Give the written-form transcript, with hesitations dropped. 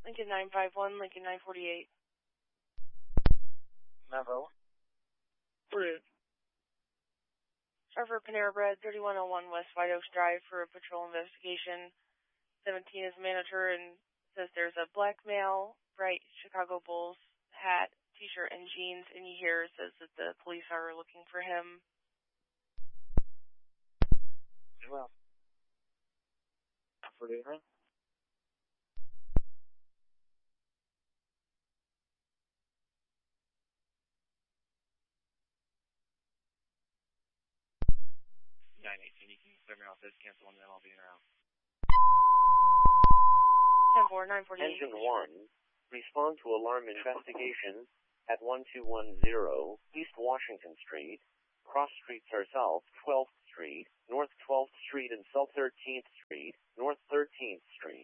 Lincoln 951, Lincoln 948. Membo. Bridge. Driver Panera Bread, 3101 West White Oaks Drive for a patrol investigation. 17 is manager and says there's a black male, bright Chicago Bulls hat, t-shirt, and jeans, and he here says that the police are looking for him. Well. Good evening. You can clear me off this, cancel, and then I'll be around. 10-4, 948. Engine 1, respond to alarm investigation at 1210 East Washington Street. Cross streets are South 12th Street, North 12th Street, and South 13th Street, North 13th Street.